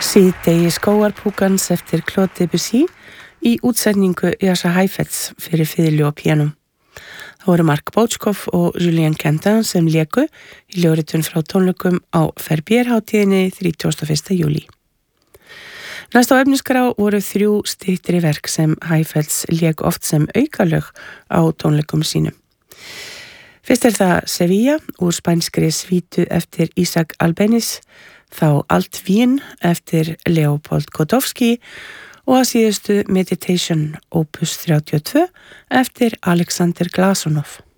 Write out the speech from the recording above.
Síðdegi skógarpúkans eftir Claude Debussy í útsetningu Jascha Heifetz fyrir fiðlu og píanó. Það voru Mark Botchkov og Julien Quentin sem léku í ljóritun frá tónleikum á Verbier-hátíðinni 31. júlí. Næst á efniskrá voru 3 styttri verk sem Heifetz lék oft sem aukalög á tónleikum sínum. Fyrst það Sevilla úr spænskri svítu eftir Isaac Albéniz, þá Alt Wien eftir Leopold Godowski og að síðustu Meditation opus 32 eftir Alexander Glasonov.